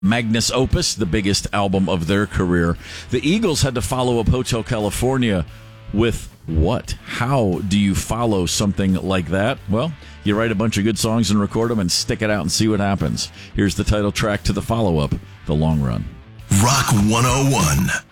Magnus Opus, the biggest album of their career. The Eagles had to follow up Hotel California with what? How do you follow something like that? Well, you write a bunch of good songs and record them and stick it out and see what happens. Here's the title track to the follow-up, The Long Run. Rock 101.